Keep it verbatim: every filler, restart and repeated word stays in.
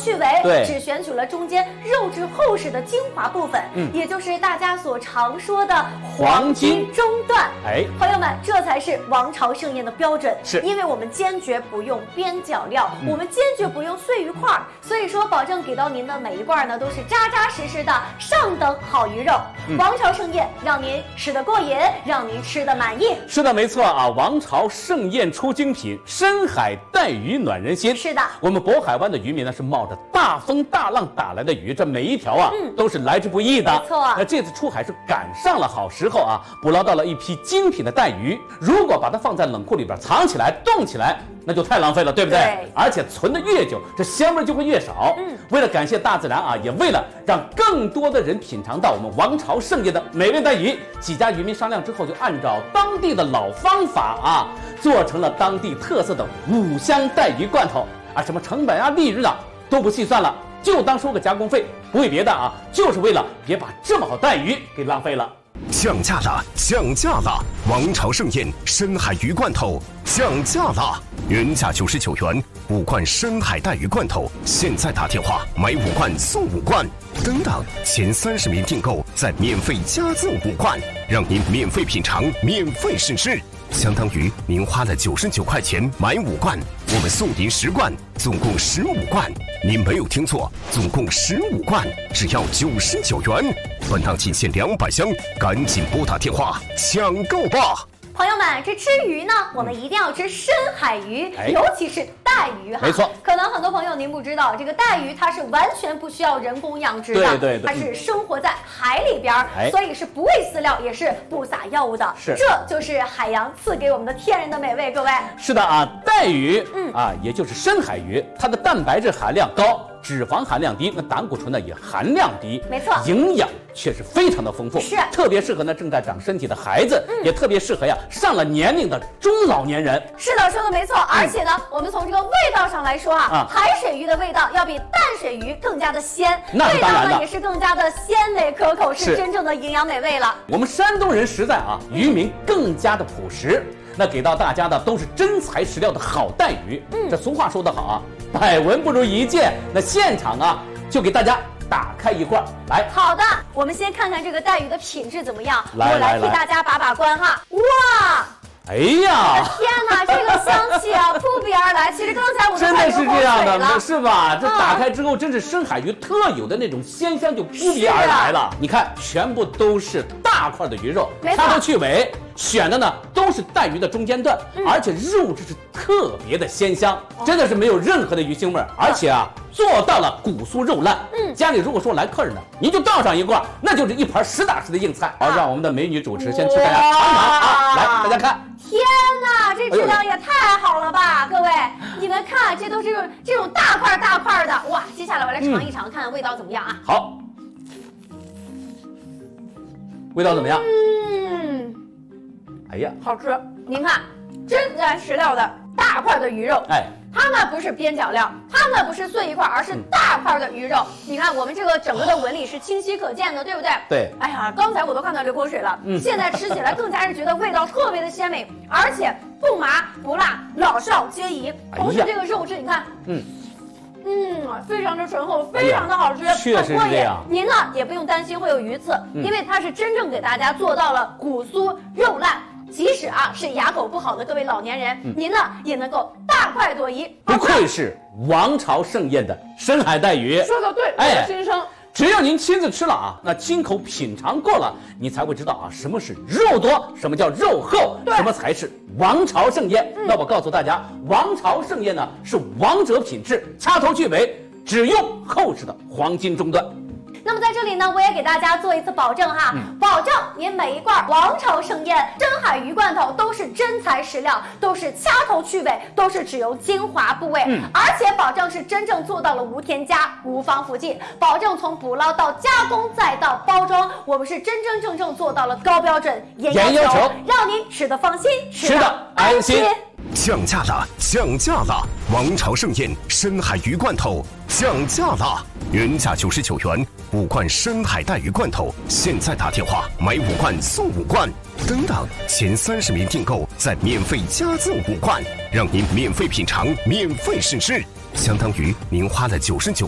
去尾， 对， 只选取了中间肉质厚实的精华部分，嗯，也就是大家所常说的黄金中段。 哎， 朋友们，这才是王朝盛宴的标准， 是因为我们坚决不用边角料，嗯、我们坚决不用碎鱼块，所以说保证给到您的每一罐呢都是扎扎实实的上等好鱼肉。嗯、王朝盛宴让您吃得过瘾，让您吃得满意。 是的，没错啊，王朝盛宴出精品，深海带鱼暖人心。 是的， 我们渤海湾的渔民呢是冒着大风大浪打来的鱼，这每一条啊、嗯、都是来之不易的。 没错， 那这次出海是赶上了好时候啊，捕捞到了一批精品的带鱼。如果把它放在冷库里边藏起来、冻起来，那就太浪费了，对不对？ 对， 而且存得越久，这香味就会越少。嗯，为了感谢大自然啊，也为了让更多的人品尝到我们王朝盛宴的美味带鱼，几家渔民商量之后，就按照当地的老方法啊，做成了当地特色的五香带鱼罐头啊，什么成本啊、利润啊都不细算了，就当收个加工费，不为别的啊，就是为了别把这么好带鱼给浪费了。 降价了，降价了！王朝盛宴深海鱼罐头降价了，原价九十九元五罐深海带鱼罐头，现在打电话买五罐送五罐，等等，前三十名订购再免费加赠五罐，让您免费品尝，免费试吃。相当于您花了九十九块钱买五罐，我们送您十罐，总共十五罐。您没有听错，总共十五罐，只要九十九元。本档仅限两百箱，赶紧拨打电话抢购吧！ 朋友们，这吃鱼呢，我们一定要吃深海鱼， 哎、 尤其是带鱼哈。 没错， 可能很多朋友您不知道，这个带鱼它是完全不需要人工养殖的， 对对对， 它是生活在海里边，哎、所以是不喂饲料，也是不撒药物的。 是， 这就是海洋赐给我们的天然的美味。各位， 是的啊，带鱼，嗯啊，也就是深海鱼，它的蛋白质含量高，脂肪含量低，那胆固醇呢也含量低， 没错， 营养却是非常的丰富， 是特别适合呢正在长身体的孩子，嗯、也特别适合呀上了年龄的中老年人。 是的，说的没错。而且呢，嗯、我们从这个味道上来说啊，啊海水鱼的味道要比淡水鱼更加的鲜， 那是当然的， 味道呢也是更加的鲜美可口，是真正的营养美味了。 我们山东人实在啊，渔民更加的朴实。那给到大家的都是真材实料的好带鱼。嗯，这俗话说得好啊，百闻不如一见。那现场啊，就给大家打开一罐来。 好的，我们先看看这个带鱼的品质怎么样。 来我来替大家把把关哈。哇！ 哎呀！ 天哪，这个香气啊，扑鼻而来。其实刚才我真的是这样的，是吧？这嗯、 打开之后，真是深海鱼特有的那种鲜香就扑鼻而来了。啊、你看，全部都是大块的鱼肉，掐头去尾。选的呢都是带鱼的中间段，嗯、而且肉质是特别的鲜香，哦、真的是没有任何的鱼腥味，而且啊做到了骨酥肉烂。嗯，家里如果说来客人呢，您就倒上一罐，那就是一盘实打实的硬菜。好，让我们的美女主持先替大家尝尝啊，来大家看。 天哪，这质量也太好了吧！各位，你们看，这都是这种大块大块的，哇！接下来我来尝一尝，嗯、看看味道怎么样啊？ 好，味道怎么样？ 嗯。 哎呀， 好吃！您看，真材实料的大块的鱼肉，哎，它呢不是边角料，它呢不是碎一块，而是大块的鱼肉。嗯、你看，我们这个整个的纹理是清晰可见的，对不对？ 对。 哎呀，刚才我都看到流口水了。嗯。现在吃起来更加是觉得味道特别的鲜美，而且不麻不辣，老少皆宜。同时，这个肉质你看，嗯。嗯，非常的醇厚，非常的好吃， 确实是这样。 您呢也不用担心会有鱼刺，嗯、因为它是真正给大家做到了骨酥肉烂。即使啊是牙口不好的各位老年人，嗯、您呢也能够大快朵颐。 不愧是王朝盛宴的深海带鱼， 说的对，哎，心声。 只要您亲自吃了啊，那亲口品尝过了，你才会知道啊，什么是肉多，什么叫肉厚，什么才是王朝盛宴。嗯、那我告诉大家，王朝盛宴呢是王者品质，掐头去尾，只用厚实的黄金中段。 那么在这里呢，我也给大家做一次保证哈，嗯、保证您每一罐王朝盛宴深海鱼罐头都是真材实料，都是掐头去尾，都是只用精华部位，嗯、而且保证是真正做到了无添加、无防腐剂，保证从捕捞到加工再到包装，我们是真真正正做到了高标准、严要求，要求让您吃得放心， 吃得安心。 降价了，降价了！王朝盛宴深海鱼罐头降价了，原价九十九元五罐深海带鱼罐头，现在打电话买五罐送五罐，等等，前三十名订购再免费加赠五罐，让您免费品尝，免费试吃。相当于您花了九十九